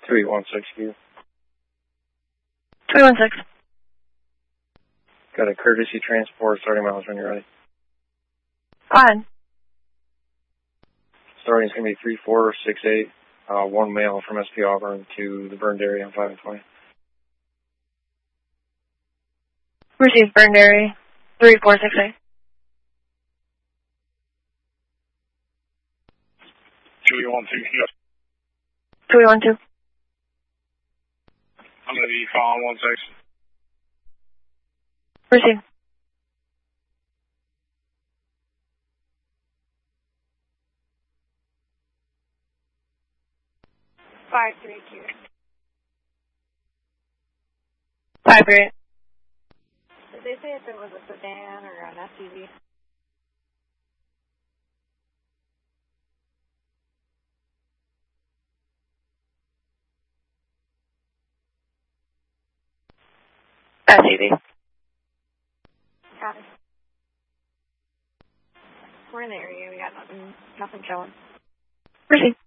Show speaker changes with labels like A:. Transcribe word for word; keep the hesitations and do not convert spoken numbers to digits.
A: two eight one six Q.
B: two eight one six.
A: Got a courtesy transport, starting miles when you're ready.
B: Go ahead.
A: Starting is going to be three four six eight, uh, one mail from S P Auburn to the burned area on five and twenty.
B: Received burned area, three four six eight.
C: two eight one two, yes.
B: two eight one two.
C: I'm going to be following one six.
B: Received.
D: five three two.
B: five three.
D: Did they say if it was a sedan or an S U V?
B: S U V.
D: Got it. We're in the area. We got nothing, nothing showing.
B: Received.